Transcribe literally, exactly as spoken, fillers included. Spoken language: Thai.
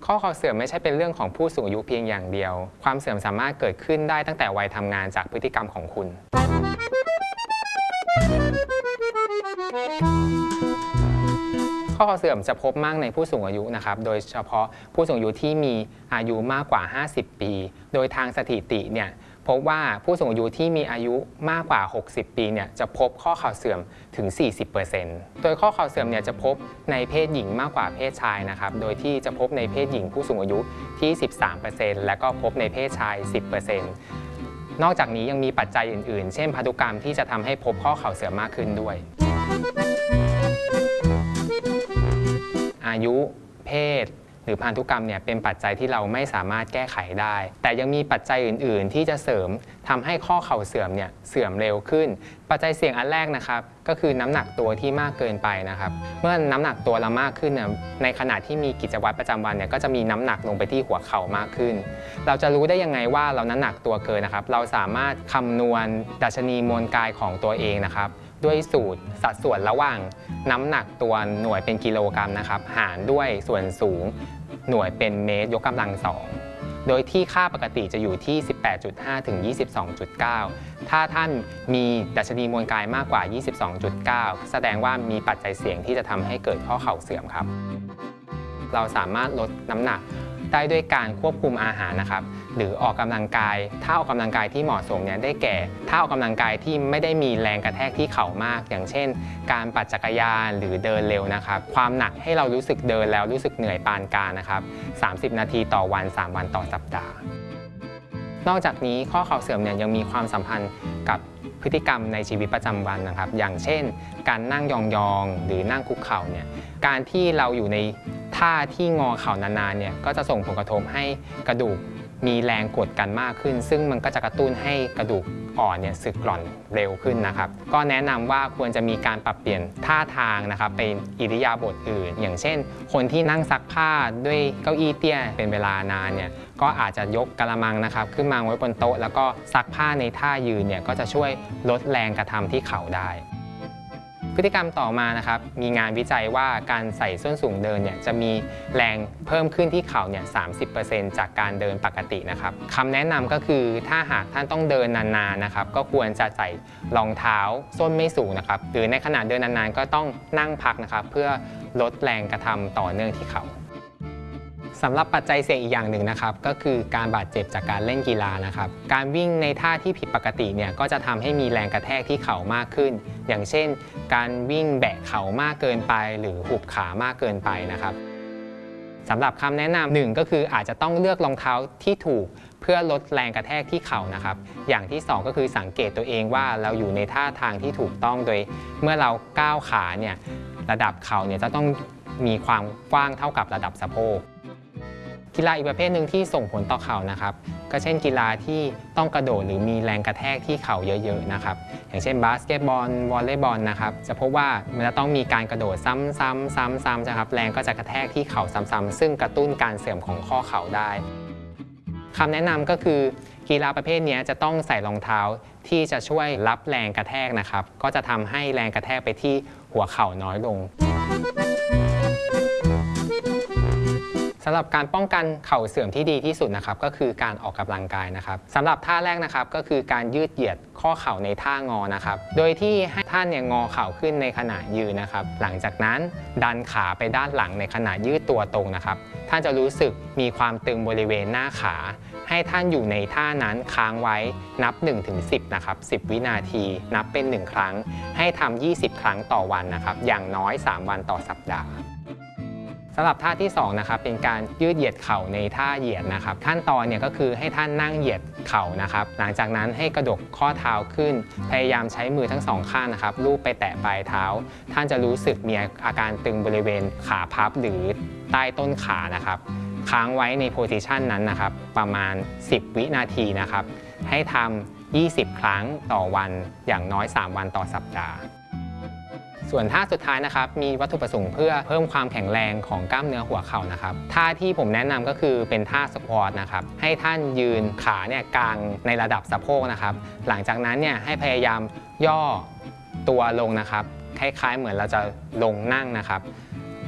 ข้อเข่าเสื่อมไม่ใช่เป็นเรื่องของผู้สูงอายุเพียงอย่างเดียวความเสื่อมสามารถเกิดขึ้นได้ตั้งแต่วัยทำงานจากพฤติกรรมของคุณข้อเข่าเสื่อมจะพบมากในผู้สูงอายุนะครับโดยเฉพาะผู้สูงอายุที่มีอายุมากกว่าห้าสิบปีโดยทางสถิติเนี่ยพบว่าผู้สูงอายุที่มีอายุมากกว่าหกสิบปีเนี่ยจะพบข้อเข่าเสื่อมถึง สี่สิบเปอร์เซ็นต์ โดยข้อเข่าเสื่อมเนี่ยจะพบในเพศหญิงมากกว่าเพศชายนะครับโดยที่จะพบในเพศหญิงผู้สูงอายุที่ สิบสามเปอร์เซ็นต์ และก็พบในเพศชาย สิบเปอร์เซ็นต์ นอกจากนี้ยังมีปัจจัยอื่นๆเช่นพันธุกรรมที่จะทำให้พบข้อเข่าเสื่อมมากขึ้นด้วยอายุเพศหรือพันธุกรรมเนี่ยเป็นปัจจัยที่เราไม่สามารถแก้ไขได้แต่ยังมีปัจจัยอื่นๆที่จะเสริมทำให้ข้อเข่าเสื่อมเนี่ยเสื่อมเร็วขึ้นปัจจัยเสี่ยงอันแรกนะครับก็คือน้ำหนักตัวที่มากเกินไปนะครับเมื่อน้ำหนักตัวเรามากขึ้นเนี่ยในขณะที่มีกิจวัตรประจำวันเนี่ยก็จะมีน้ำหนักลงไปที่หัวเข่ามากขึ้นเราจะรู้ได้ยังไงว่าเราน้ำหนักตัวเกินนะครับเราสามารถคำนวณดัชนีมวลกายของตัวเองนะครับด้วยสูตรสัดส่วนระหว่างน้ำหนักตัวหน่วยเป็นกิโลกรัมนะครับหารด้วยส่วนสูงหน่วยเป็นเมตรยกกำลังสองโดยที่ค่าปกติจะอยู่ที่ สิบแปดจุดห้า ถึง ยี่สิบสองจุดเก้า ถ้าท่านมีดัชนีมวลกายมากกว่า ยี่สิบสองจุดเก้า แสดงว่ามีปัจจัยเสี่ยงที่จะทำให้เกิดข้อเข่าเสื่อมครับเราสามารถลดน้ำหนักได้ด้วยการควบคุมอาหารนะครับหรือออกกำลังกายถ้าออกกำลังกายที่เหมาะสมเนี่ยได้แก่ถ้าออกกำลังกายที่ไม่ได้มีแรงกระแทกที่เข่ามากอย่างเช่นการปั่นจักรยานหรือเดินเร็วนะครับความหนักให้เรารู้สึกเดินแล้วรู้สึกเหนื่อยปานกลางนะครับสามสิบนาทีต่อวันสามวันต่อสัปดาห์นอกจากนี้ข้อเข่าเสื่อมเนี่ยยังมีความสัมพันธ์กับพฤติกรรมในชีวิตประจำวันนะครับอย่างเช่นการนั่งยองๆหรือนั่งคุกเข่าเนี่ยการที่เราอยู่ในท่าที่งอเข่านานๆเนี่ยก็จะส่งผลกระทบให้กระดูกมีแรงกดกันมากขึ้นซึ่งมันก็จะกระตุ้นให้กระดูกอ่อนเนี่ยสึกกร่อนเร็วขึ้นนะครับก็แนะนำว่าควรจะมีการปรับเปลี่ยนท่าทางนะครับเป็นอิริยาบถอื่นอย่างเช่นคนที่นั่งซักผ้าด้วยเก้าอี้เตี้ยเป็นเวลานานเนี่ยก็อาจจะยกกระมังนะครับขึ้นมาไว้บนโต๊ะแล้วก็ซักผ้าในท่ายืนเนี่ยก็จะช่วยลดแรงกระทำที่เข่าได้พฤติกรรมต่อมานะครับมีงานวิจัยว่าการใส่ส้นสูงเดินเนี่ยจะมีแรงเพิ่มขึ้นที่เข่าเนี่ย สามสิบเปอร์เซ็นต์ จากการเดินปกตินะครับคำแนะนำก็คือถ้าหากท่านต้องเดินนานๆนะครับก็ควรจะใส่รองเท้าส้นไม่สูงนะครับหรือในขณะเดินนานๆก็ต้องนั่งพักนะครับเพื่อลดแรงกระทำต่อเนื่องที่เข่าสำหรับปัจจัยเสี่ยงอีกอย่างหนึ่งนะครับก็คือการบาดเจ็บจากการเล่นกีฬานะครับการวิ่งในท่าที่ผิดปกติเนี่ยก็จะทำให้มีแรงกระแทกที่เข่ามากขึ้นอย่างเช่นการวิ่งแบะเข่ามากเกินไปหรือหุบขามากเกินไปนะครับสำหรับคำแนะนำหนึ่งก็คืออาจจะต้องเลือกรองเท้าที่ถูกเพื่อลดแรงกระแทกที่เข่านะครับอย่างที่สองก็คือสังเกตตัวเองว่าเราอยู่ในท่าทางที่ถูกต้องโดยเมื่อเราก้าวขาเนี่ยระดับเข่าเนี่ยจะต้องมีความกว้างเท่ากับระดับสะโพกกีฬาอีกประเภทหนึ่งที่ส่งผลต่อเข่านะครับก็เช่นกีฬาที่ต้องกระโดดหรือมีแรงกระแทกที่เข่าเยอะๆนะครับอย่างเช่นบาสเกตบอลวอลเลย์บอลนะครับจะพบว่ามันจะต้องมีการกระโดดซ้ำๆซ้ำๆนะครับแรงก็จะกระแทกที่เข่าซ้ำๆซึ่งกระตุ้นการเสื่อมของข้อเข่าได้คำแนะนำก็คือกีฬาประเภทนี้จะต้องใส่รองเท้าที่จะช่วยรับแรงกระแทกนะครับก็จะทำให้แรงกระแทกไปที่หัวเข่าน้อยลงสำหรับการป้องกันเข่าเสื่อมที่ดีที่สุดนะครับก็คือการออกกำลังกายนะครับสำหรับท่าแรกนะครับก็คือการยืดเหยียดข้อเข่าในท่างอนะครับโดยที่ให้ท่านเนี่ยงอเข่าขึ้นในขณะยืนนะครับหลังจากนั้นดันขาไปด้านหลังในขณะยืดตัวตรงนะครับท่านจะรู้สึกมีความตึงบริเวณหน้าขาให้ท่านอยู่ในท่านั้นค้างไว้นับ หนึ่งถึงสิบ นะครับ สิบ วินาทีนับเป็นหนึ่งครั้งให้ทำยี่สิบครั้งต่อวันนะครับอย่างน้อยสามวันต่อสัปดาห์สำหรับท่าที่สองนะครับเป็นการยืดเหยียดเข่าในท่าเหยียดนะครับขั้นตอนเนี่ยก็คือให้ท่านนั่งเหยียดเข่านะครับหลังจากนั้นให้กระดกข้อเท้าขึ้นพยายามใช้มือทั้งสองข้างนะครับลูบไปแตะปลายเท้าท่านจะรู้สึกมีอาการตึงบริเวณขาพับหรือใต้ต้นขานะครับค้างไว้ในโพสิชันนั้นนะครับประมาณสิบวินาทีนะครับให้ทำยี่สิบครั้งต่อวันอย่างน้อยสามวันต่อสัปดาห์ส่วนท่าสุดท้ายนะครับมีวัตถุประสงค์เพื่อเพิ่มความแข็งแรงของกล้ามเนื้อหัวเข่านะครับท่าที่ผมแนะนำก็คือเป็นท่าสควอตนะครับให้ท่านยืนขาเนี่ยกลางในระดับสะโพกนะครับหลังจากนั้นเนี่ยให้พยายามย่อตัวลงนะครับคล้ายๆเหมือนเราจะลงนั่งนะครับ